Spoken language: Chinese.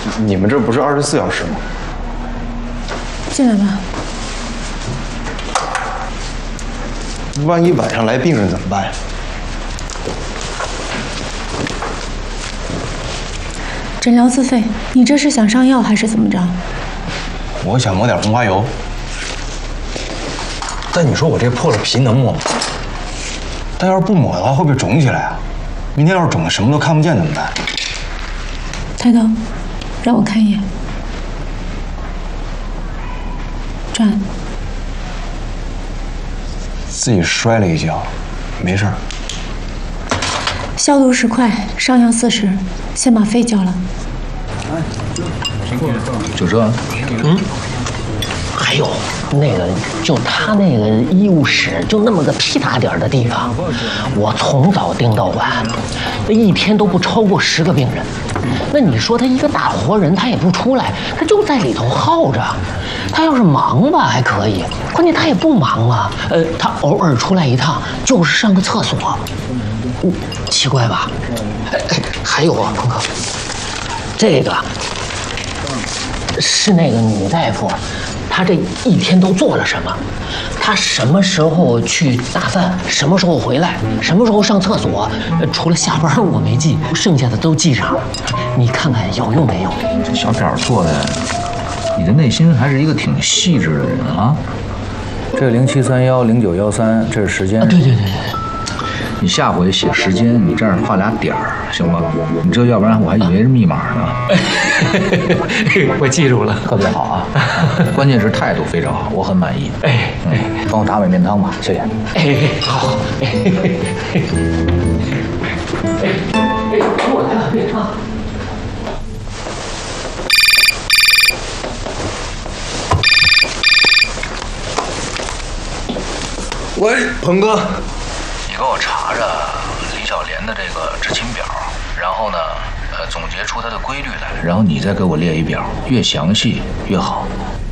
你们这不是24小时吗？ 进来吧。 万一晚上来病人怎么办呀？ 诊疗自费，你这是想上药还是怎么着？ 我想抹点红花油。但你说我这破了皮能抹吗？但要是不抹的话，会不会肿起来啊？明天要是肿的什么都看不见怎么办？ 抬头，让我看一眼。转。 自己摔了一跤，没事儿。 消毒10块，上药40，先把费交了。 就这？ 还有那个，就他那个医务室，就那么个屁大点儿的地方，我从早盯到晚，一天都不超过10个病人。那你说他一个大活人，他也不出来，他就在里头耗着。他要是忙吧还可以，关键他也不忙啊。他偶尔出来一趟，就是上个厕所。奇怪吧？还有啊，鹏哥，这个是那个女大夫。他这一天都做了什么？他什么时候去打饭？什么时候回来？什么时候上厕所？除了下班我没记，剩下的都记上了。你看看有用没用？ 这小表做的，你的内心还是一个挺细致的人啊。这0731、0913，这是时间。 对。 你下回写时间，你这样画俩点儿，行吗？你这要不然我还以为是密码呢。 我记住了， 特别好啊！关键是态度非常好，我很满意。帮我打碗面汤吧，谢谢。 好。帮我来碗面汤。 喂，鹏哥。 你给我查查李小莲的这个执勤表，然后呢，总结出她的规律来，然后你再给我列一表，越详细越好。